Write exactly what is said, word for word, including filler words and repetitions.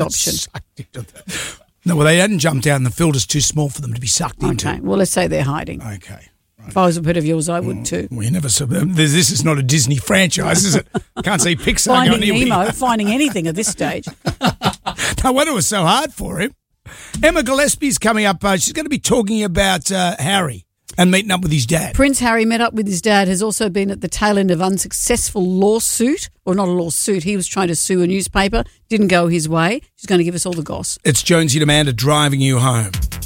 option. Sucked into the... No, well, they hadn't jumped out and the filter's too small for them to be sucked into. Okay, well, let's say they're hiding. Okay. Right. If I was a pet of yours, I would too. Well, you never saw them. This is not a Disney franchise, is it? Can't see Pixar Finding going Nemo, finding anything at this stage. No wonder it was so hard for him. Emma Gillespie's coming up. Uh, she's going to be talking about uh, Harry and meeting up with his dad. Prince Harry met up with his dad, has also been at the tail end of unsuccessful lawsuit, or not a lawsuit, he was trying to sue a newspaper, didn't go his way. She's going to give us all the goss. It's Jonesy and Amanda driving you home.